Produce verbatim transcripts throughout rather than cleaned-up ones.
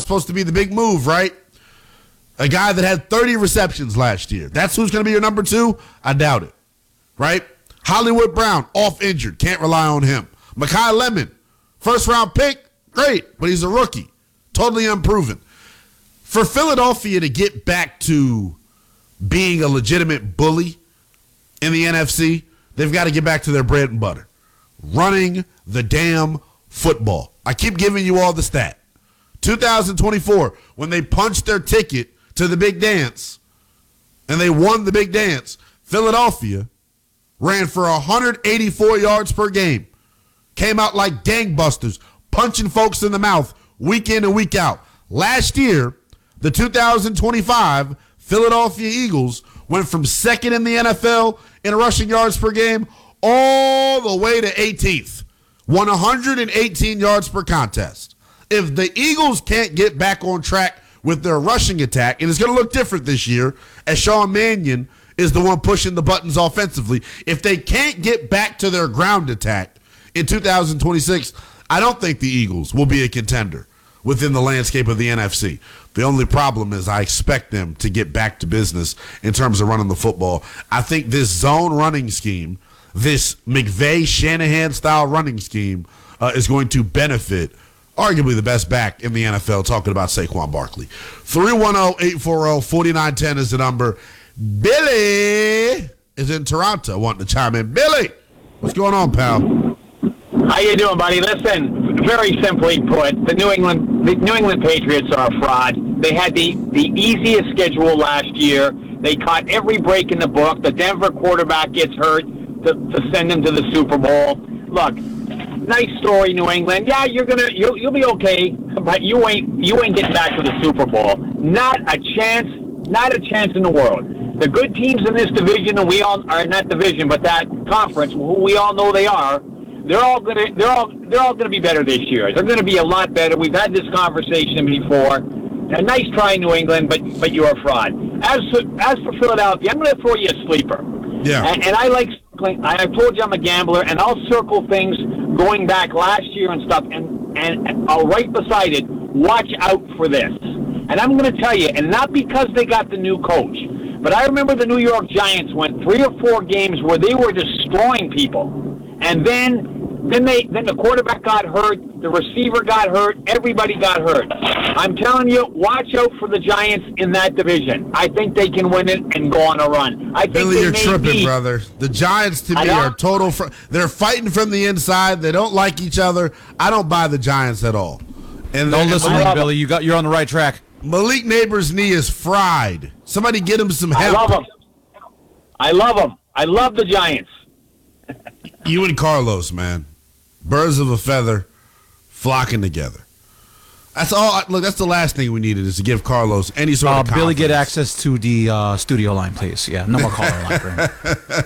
supposed to be the big move, right? A guy that had thirty receptions last year. That's who's going to be your number two? I doubt it, right? Hollywood Brown, off injured. Can't rely on him. Mekhi Lemon, first round pick, great, but he's a rookie. Totally unproven. For Philadelphia to get back to being a legitimate bully in the N F C, they've got to get back to their bread and butter. Running the damn football. I keep giving you all the stat. two thousand twenty-four, when they punched their ticket to the big dance, and they won the big dance, Philadelphia ran for one hundred eighty-four yards per game. Came out like gangbusters, punching folks in the mouth week in and week out. Last year, the two thousand twenty-five Philadelphia Eagles went from second in the N F L in rushing yards per game all the way to eighteenth. one hundred eighteen yards per contest. If the Eagles can't get back on track with their rushing attack, and it's going to look different this year as Sean Mannion is the one pushing the buttons offensively. If they can't get back to their ground attack in two thousand twenty-six, I don't think the Eagles will be a contender within the landscape of the N F C. The only problem is I expect them to get back to business in terms of running the football. I think this zone running scheme, this McVay-Shanahan-style running scheme, uh, is going to benefit arguably the best back in the N F L, talking about Saquon Barkley. three one zero, eight four zero, four nine one zero is the number. Billy is in Toronto wanting to chime in. Billy, what's going on, pal? How you doing, buddy? Listen, very simply put, the New England the New England Patriots are a fraud. They had the, the easiest schedule last year. They caught every break in the book. The Denver quarterback gets hurt to, to send them to the Super Bowl. Look, nice story, New England. Yeah, you're gonna you'll, you'll be okay, but you ain't you ain't getting back to the Super Bowl. Not a chance. Not a chance in the world. The good teams in this division, and we all are in that division, but that conference, who we all know they are, they're all gonna they're all they're all gonna be better this year. They're gonna be a lot better. We've had this conversation before. A nice try, New England, but but you're a fraud. As for, as for Philadelphia, I'm gonna throw you a sleeper. Yeah. And, and I like I told you I'm a gambler, and I'll circle things going back last year and stuff, and and I'll write beside it, watch out for this. And I'm going to tell you, and not because they got the new coach, but I remember the New York Giants went three or four games where they were destroying people. And then then they then the quarterback got hurt, the receiver got hurt, everybody got hurt. I'm telling you, watch out for the Giants in that division. I think they can win it and go on a run. I think Billy, they you're may tripping, be, brother. The Giants, to me, are total fr- they're fighting from the inside. They don't like each other. I don't buy the Giants at all. And Don't listen to I me, love Billy. You got, you're on the right track. Malik Neighbors' knee is fried. Somebody get him some I help. love them. I love them. I love the Giants. You and Carlos, man. Birds of a feather flocking together. That's all. Look, that's the last thing we needed is to give Carlos any sort Uh, of confidence. Billy, get access to the uh, studio line, please. Yeah, no more caller line for him.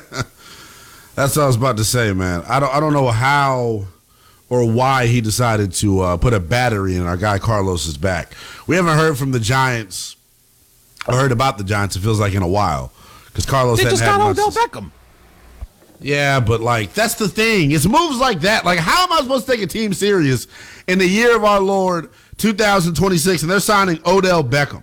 That's what I was about to say, man. I don't. I don't know how or why he decided to uh, put a battery in our guy Carlos's back. We haven't heard from the Giants or heard about the Giants, it feels like, in a while. Because Carlos They hadn't just had got much Odell to- Beckham. Yeah, but, like, that's the thing. It's moves like that. Like, how am I supposed to take a team serious in the year of our Lord, two thousand twenty-six, and they're signing Odell Beckham?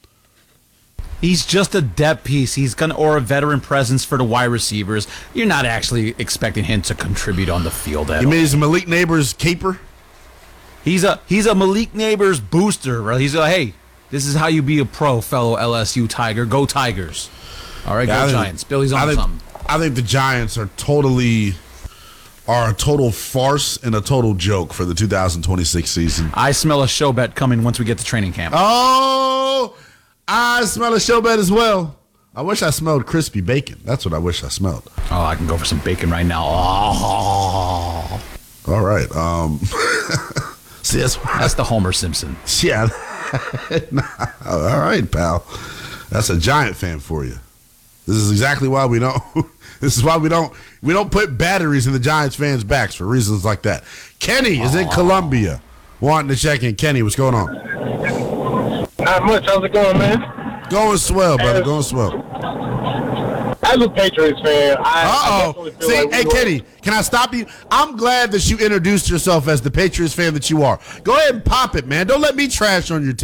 He's just a depth piece. He's gonna or a veteran presence for the wide receivers. You're not actually expecting him to contribute on the field at You all. mean he's Malik Neighbors' caper? He's a he's a Malik Neighbors booster. Right? He's a hey, this is how you be a pro, fellow L S U Tiger. Go Tigers! All right, Yeah, I go think- Giants. Billy's I on think, something. I think the Giants are totally are a total farce and a total joke for the two thousand twenty-six season. I smell a show bet coming once we get to training camp. Oh, I smell a show bet as well. I wish I smelled crispy bacon. That's what I wish I smelled. Oh, I can go for some bacon right now. Oh, All right. Um, see, that's, that's the Homer Simpson. yeah. All right, pal. That's a Giant fan for you. This is exactly why we don't. This is why we don't. We don't put batteries in the Giants fans' backs for reasons like that. Kenny is in Columbia, wanting to check in. Kenny, what's going on? Not much. How's it going, man? Going swell, brother. Going swell. As a Patriots fan, I, I Uh definitely oh. feel See, like we hey were- Kenny, can I stop you? I'm glad that you introduced yourself as the Patriots fan that you are. Go ahead and pop it, man. Don't let me trash on your team.